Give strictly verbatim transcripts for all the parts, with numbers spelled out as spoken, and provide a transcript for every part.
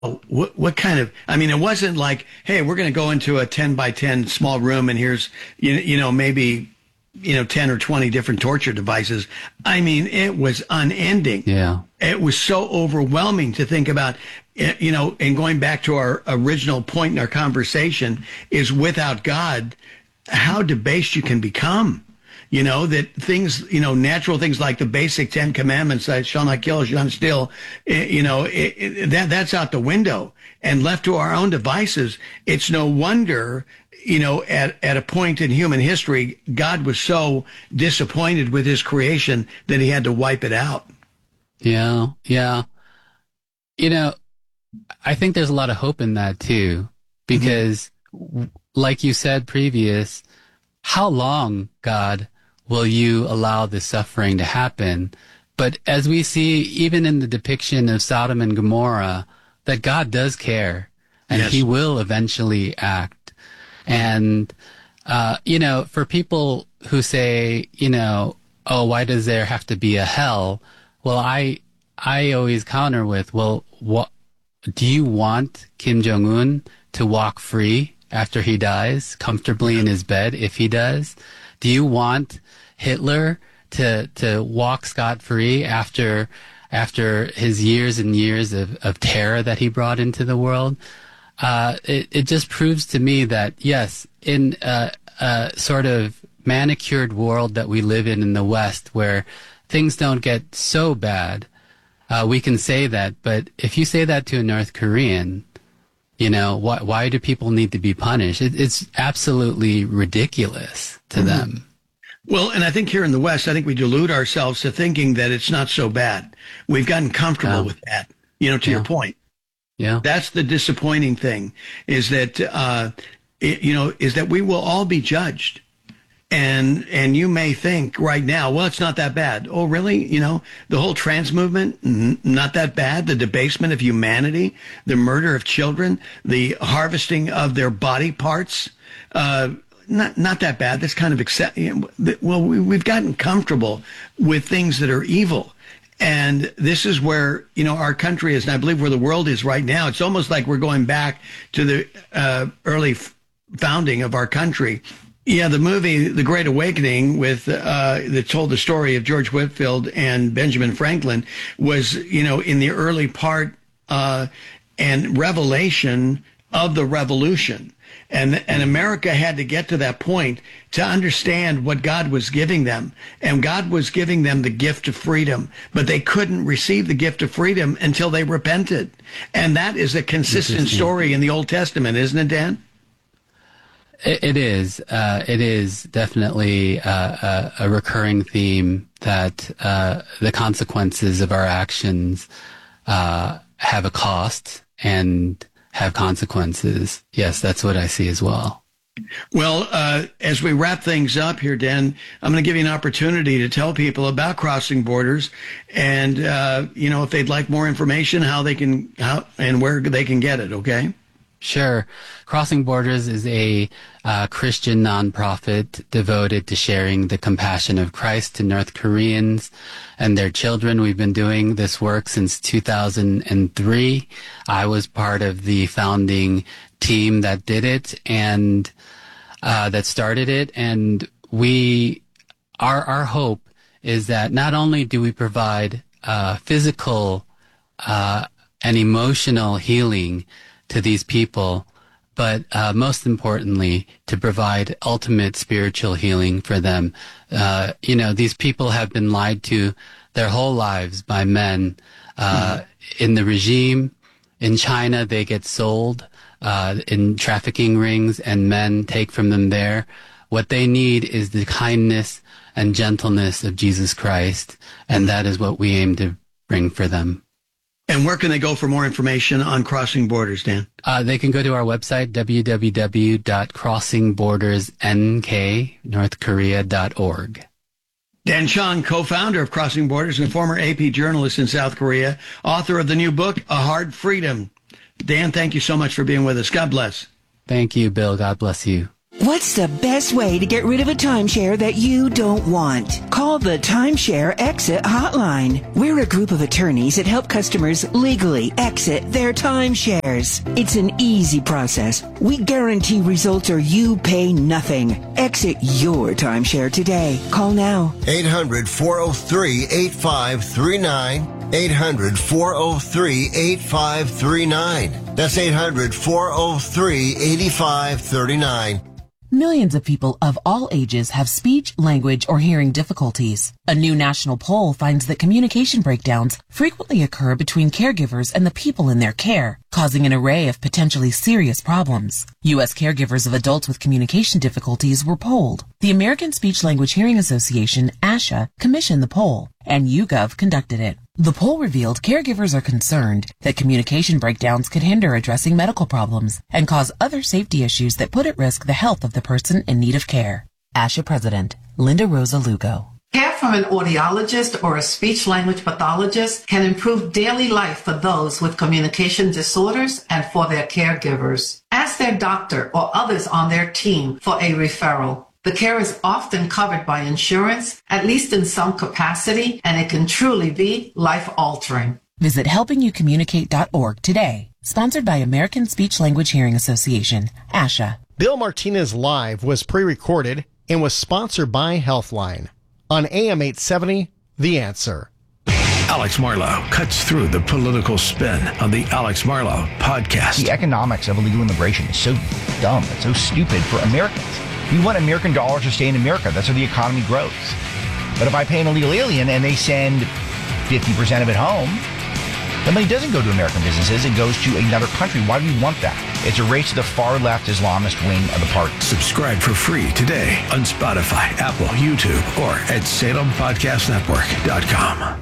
What, what kind of, I mean, it wasn't like, hey, we're going to go into a ten by ten small room and here's, you, you know, maybe, you know, ten or twenty different torture devices. I mean, it was unending. Yeah. It was so overwhelming to think about, you know, and going back to our original point in our conversation is without God, how debased you can become. You know, that things, you know, natural things like the basic Ten Commandments, I shall not kill, shall not steal, eh, you know, it, it, that that's out the window. And left to our own devices, it's no wonder, you know, at, at a point in human history, God was so disappointed with his creation that he had to wipe it out. Yeah, yeah. You know, I think there's a lot of hope in that too, because mm-hmm. like you said previous, how long, God, will you allow this suffering to happen? But as we see, even in the depiction of Sodom and Gomorrah, that God does care, and yes. he will eventually act. And, uh, you know, for people who say, you know, oh, why does there have to be a hell? Well, I, I always counter with, well, what, do you want Kim Jong-un to walk free after he dies, comfortably in his bed, if he does? Do you want Hitler to to walk scot-free after after his years and years of, of terror that he brought into the world? Uh, it, it just proves to me that, yes, in a, a sort of manicured world that we live in in the West, where things don't get so bad, uh, we can say that. But if you say that to a North Korean, you know, why, why do people need to be punished? It, it's absolutely ridiculous to mm-hmm. them. Well, and I think here in the West, I think we delude ourselves to thinking that it's not so bad. We've gotten comfortable yeah. with that, you know, to yeah. your point. Yeah. That's the disappointing thing is that, uh, it, you know, is that we will all be judged. And, and you may think right now, well, it's not that bad. Oh, really? You know, the whole trans movement, n- not that bad. The debasement of humanity, the murder of children, the harvesting of their body parts, uh, not, not that bad. That's kind of accept. Well, we, we've gotten comfortable with things that are evil. And this is where, you know, our country is, and I believe where the world is right now. It's almost like we're going back to the uh, early f- founding of our country. Yeah, the movie The Great Awakening, with uh, that told the story of George Whitefield and Benjamin Franklin, was, you know, in the early part uh, and revelation of the revolution. And and America had to get to that point to understand what God was giving them. And God was giving them the gift of freedom, but they couldn't receive the gift of freedom until they repented. And that is a consistent story in the Old Testament, isn't it, Dan? It, it is. Uh, it is definitely uh, a, a recurring theme that uh, the consequences of our actions uh, have a cost and have consequences. Yes, that's what I see as well. Well, uh, as we wrap things up here, Dan, I'm going to give you an opportunity to tell people about Crossing Borders and, uh, you know, if they'd like more information, how they can, how and where they can get it, okay? Sure. Crossing Borders is a uh, Christian nonprofit devoted to sharing the compassion of Christ to North Koreans and their children. We've been doing this work since two thousand three. I was part of the founding team that did it and uh, that started it. And we, our our hope is that not only do we provide uh, physical uh, and emotional healing to these people, but uh, most importantly, to provide ultimate spiritual healing for them. Uh, you know, these people have been lied to their whole lives by men uh, mm-hmm. in the regime. In China, they get sold uh, in trafficking rings, and men take from them there. What they need is the kindness and gentleness of Jesus Christ, and that is what we aim to bring for them. And where can they go for more information on Crossing Borders, Dan? Uh, they can go to our website, w w w dot crossing borders n k north korea dot org. Dan Chung, co-founder of Crossing Borders and former A P journalist in South Korea, author of the new book, A Hard Freedom. Dan, thank you so much for being with us. God bless. Thank you, Bill. God bless you. What's the best way to get rid of a timeshare that you don't want? Call the Timeshare Exit Hotline. We're a group of attorneys that help customers legally exit their timeshares. It's an easy process. We guarantee results or you pay nothing. Exit your timeshare today. Call now. eight hundred, four oh three, eight five three nine. eight hundred, four oh three, eight five three nine. That's eight hundred, four oh three, eight five three nine. Millions of people of all ages have speech, language, or hearing difficulties. A new national poll finds that communication breakdowns frequently occur between caregivers and the people in their care, causing an array of potentially serious problems. U S caregivers of adults with communication difficulties were polled. The American Speech Language Hearing Association, A S H A, commissioned the poll, and YouGov conducted it. The poll revealed caregivers are concerned that communication breakdowns could hinder addressing medical problems and cause other safety issues that put at risk the health of the person in need of care. A S H A President, Linda Rosa Lugo. Care from an audiologist or a speech-language pathologist can improve daily life for those with communication disorders and for their caregivers. Ask their doctor or others on their team for a referral. The care is often covered by insurance, at least in some capacity, and it can truly be life-altering. Visit helping you communicate dot org today. Sponsored by American Speech Language Hearing Association, A S H A. Bill Martinez Live was pre-recorded and was sponsored by Healthline. On A M eight seventy, The Answer. Alex Marlow cuts through the political spin on the Alex Marlow podcast. The economics of illegal immigration is so dumb. It's so stupid for Americans. We want American dollars to stay in America. That's how the economy grows. But if I pay an illegal alien and they send fifty percent of it home, the money doesn't go to American businesses. It goes to another country. Why do we want that? It's a race to the far-left Islamist wing of the party. Subscribe for free today on Spotify, Apple, YouTube, or at Salem Podcast Network dot com.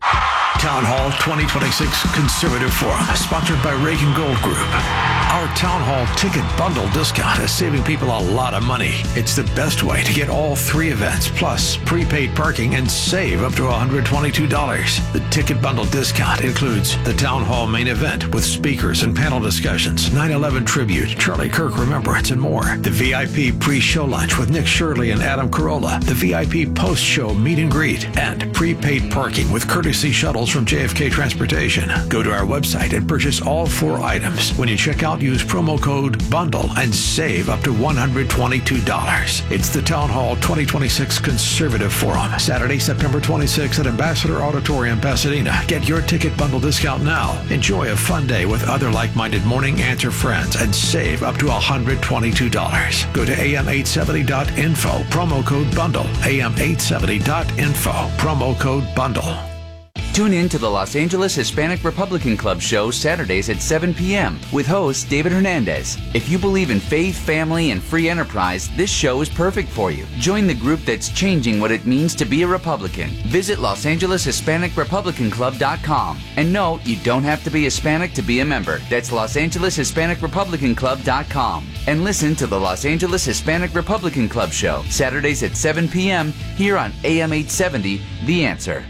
Town Hall twenty twenty-six Conservative Forum, sponsored by Reagan Gold Group. Our Town Hall ticket bundle discount is saving people a lot of money. It's the best way to get all three events, plus prepaid parking, and save up to one hundred twenty-two dollars. The ticket bundle discount includes the Town Hall main event with speakers and panel discussions, nine eleven tribute, Charlie Kirk Remembrance, and more. The V I P pre-show lunch with Nick Shirley and Adam Carolla. The V I P post-show meet and greet. And prepaid parking with courtesy shuttles from J F K Transportation. Go to our website and purchase all four items. When you check out, use promo code BUNDLE and save up to one hundred twenty-two dollars. It's the Town Hall twenty twenty-six Conservative Forum, Saturday, September twenty-sixth at Ambassador Auditorium, Pasadena. Get your ticket bundle discount now. Enjoy a fun day with other like-minded Morning Answer friends and save up to one hundred twenty-two dollars. Go to A M eight seventy dot info, promo code BUNDLE. A M eight seventy dot info, promo code BUNDLE. Tune in to the Los Angeles Hispanic Republican Club show Saturdays at seven p.m. with host David Hernandez. If you believe in faith, family, and free enterprise, this show is perfect for you. Join the group that's changing what it means to be a Republican. Visit Los Angeles Hispanic Republican Club dot com. And no, you don't have to be Hispanic to be a member. That's Los Angeles Hispanic Republican Club dot com. And listen to the Los Angeles Hispanic Republican Club show Saturdays at seven p.m. here on A M eight seventy, The Answer.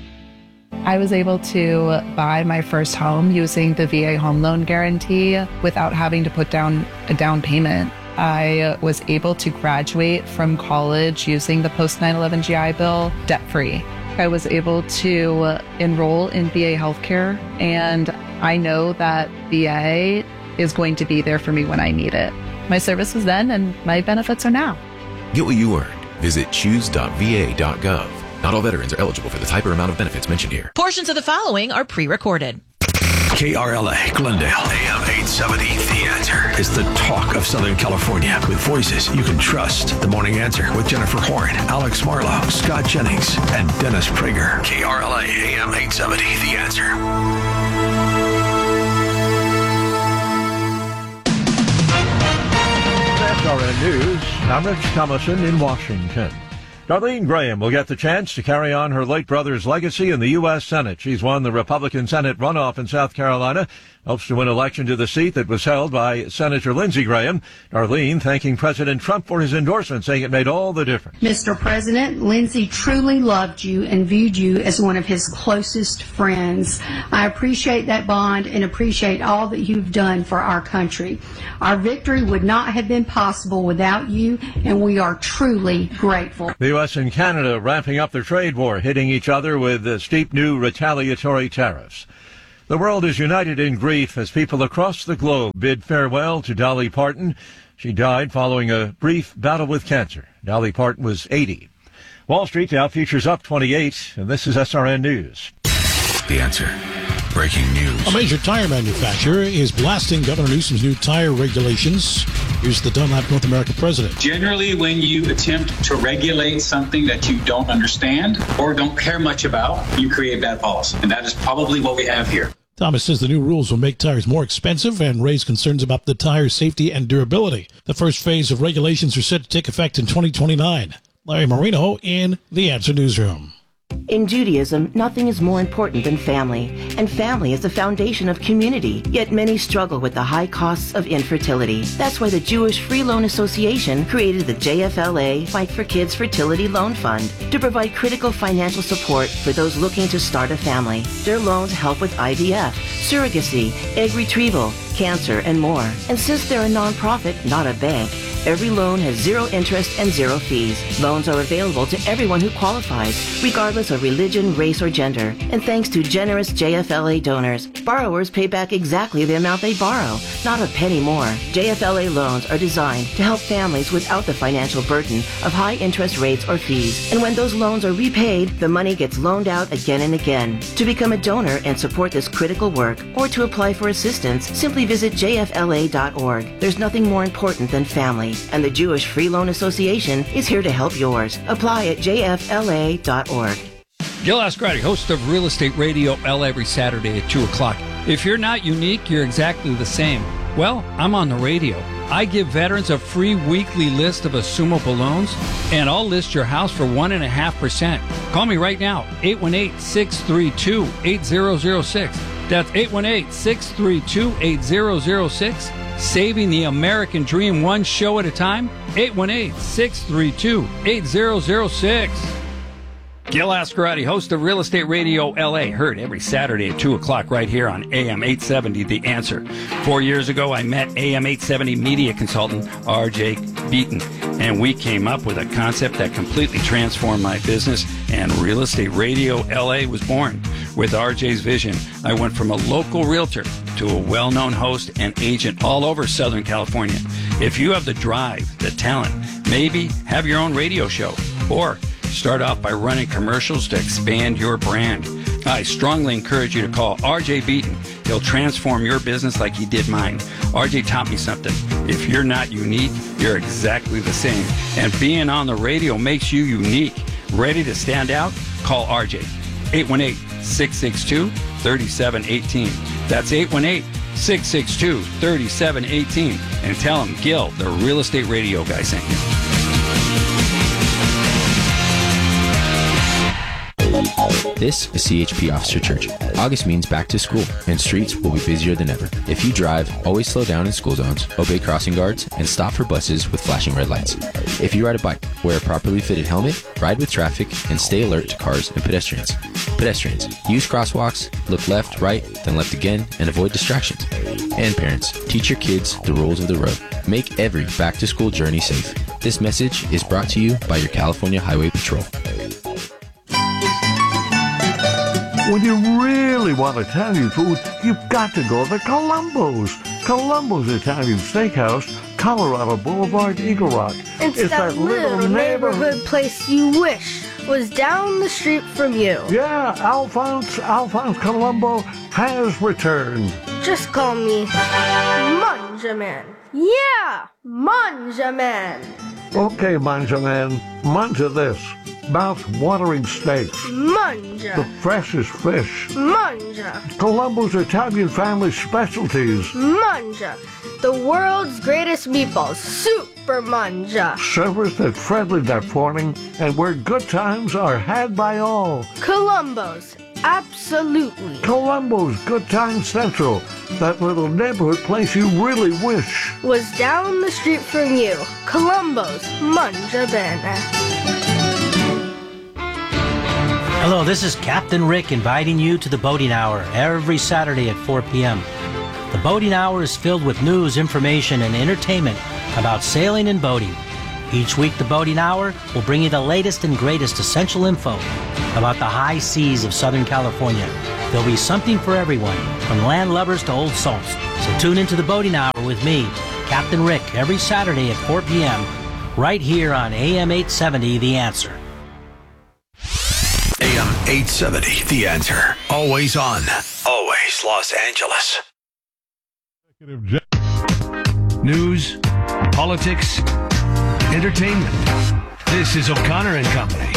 I was able to buy my first home using the V A home loan guarantee without having to put down a down payment. I was able to graduate from college using the post nine eleven G I Bill debt-free. I was able to enroll in V A healthcare, and I know that V A is going to be there for me when I need it. My service was then, and my benefits are now. Get what you earned. Visit choose dot V A dot gov. Not all veterans are eligible for the type or amount of benefits mentioned here. Portions of the following are pre-recorded. K R L A, Glendale, A M eight seventy, The Answer is the talk of Southern California with voices you can trust. The Morning Answer with Jennifer Horn, Alex Marlow, Scott Jennings, and Dennis Prager. K R L A, A M eight seventy, The Answer. S R N News, I'm Rich Thomason in Washington. Darlene Graham will get the chance to carry on her late brother's legacy in the U S Senate. She's won the Republican Senate runoff in South Carolina hopes to win election to the seat that was held by Senator Lindsey Graham. Darlene thanking President Trump for his endorsement, saying it made all the difference. Mister President, Lindsey truly loved you and viewed you as one of his closest friends. I appreciate that bond and appreciate all that you've done for our country. Our victory would not have been possible without you, and we are truly grateful. The U S and Canada ramping up their trade war, hitting each other with uh, steep new retaliatory tariffs. The world is united in grief as people across the globe bid farewell to Dolly Parton. She died following a brief battle with cancer. Dolly Parton was eighty. Wall Street now features up twenty-eight, and this is S R N News. The Answer. Breaking news. A major tire manufacturer is blasting Governor Newsom's new tire regulations. Here's the Dunlap North America president. Generally, when you attempt to regulate something that you don't understand or don't care much about, you create bad policy. And that is probably what we have here. Thomas says the new rules will make tires more expensive and raise concerns about the tire's safety and durability. The first phase of regulations are set to take effect in twenty twenty-nine. Larry Marino in The Answer Newsroom. In Judaism, nothing is more important than family, and family is the foundation of community, yet many struggle with the high costs of infertility. That's why the Jewish Free Loan Association created the J F L A Fight for Kids Fertility Loan Fund to provide critical financial support for those looking to start a family. Their loans help with I V F, surrogacy, egg retrieval, cancer, and more. And since they're a nonprofit, not a bank, every loan has zero interest and zero fees. Loans are available to everyone who qualifies, regardless of religion, race, or gender. And thanks to generous J F L A donors, borrowers pay back exactly the amount they borrow, not a penny more. J F L A loans are designed to help families without the financial burden of high interest rates or fees. And when those loans are repaid, the money gets loaned out again and again. To become a donor and support this critical work, or to apply for assistance, simply visit J F L A dot org. There's nothing more important than family, and the Jewish Free Loan Association is here to help yours. Apply at J F L A dot org. Gil Ascarati, host of Real Estate Radio L every Saturday at two o'clock. If you're not unique, you're exactly the same. Well, I'm on the radio. I give veterans a free weekly list of assumable loans, and I'll list your house for one point five percent. Call me right now, eight one eight, six three two, eight zero zero six. That's eight one eight, six three two, eight zero zero six. Saving the American dream one show at a time, eight one eight, six three two, eight zero zero six. Gil Ascarati, host of Real Estate Radio L A, heard every Saturday at two o'clock right here on A M eight seventy, The Answer. Four years ago, I met A M eight seventy media consultant R J Beaton, and we came up with a concept that completely transformed my business, and Real Estate Radio L A was born. With R J's vision, I went from a local realtor to a well-known host and agent all over Southern California. If you have the drive, the talent, maybe have your own radio show, or start off by running commercials to expand your brand, I strongly encourage you to call R J Beaton. He'll transform your business like he did mine. R J taught me something. If you're not unique, you're exactly the same. And being on the radio makes you unique. Ready to stand out? Call R J. eight one eight, six six two, three seven one eight. That's eight one eight, six six two, three seven one eight. And tell him Gil, the Real Estate Radio guy, sent you. This is C H P Officer Church. August means back to school, and streets will be busier than ever. If you drive, always slow down in school zones, obey crossing guards, and stop for buses with flashing red lights. If you ride a bike, wear a properly fitted helmet, ride with traffic, and stay alert to cars and pedestrians. Pedestrians, use crosswalks, look left, right, then left again, and avoid distractions. And parents, teach your kids the rules of the road. Make every back-to-school journey safe. This message is brought to you by your California Highway Patrol. When you really want Italian food, you've got to go to Columbo's. Columbo's Italian Steakhouse, Colorado Boulevard, Eagle Rock. It's, it's that, that little neighborhood, neighborhood place you wish was down the street from you. Yeah, Alphonse, Alphonse Columbo has returned. Just call me Manja Man. Yeah, Manja Man. Okay, Manja Man, manja this. Mouth-watering steaks. Manja. The freshest fish. Manja. Columbo's Italian family specialties. Manja. The world's greatest meatballs. Super Manja. Service that's friendly that morning and where good times are had by all. Columbo's Absolutely. Columbo's Good Time Central, that little neighborhood place you really wish was down the street from you. Columbo's Mangia Bene. Hello, this is Captain Rick inviting you to the Boating Hour every Saturday at four p.m. The Boating Hour is filled with news, information, and entertainment about sailing and boating. Each week, the Boating Hour will bring you the latest and greatest essential info about the high seas of Southern California. There'll be something for everyone, from land lovers to old salts. So tune into the Boating Hour with me, Captain Rick, every Saturday at four p.m. right here on A M eight seventy, The Answer. A M eight seventy, The Answer. Always on. Always Los Angeles. News, politics, entertainment. This is O'Connor and Company.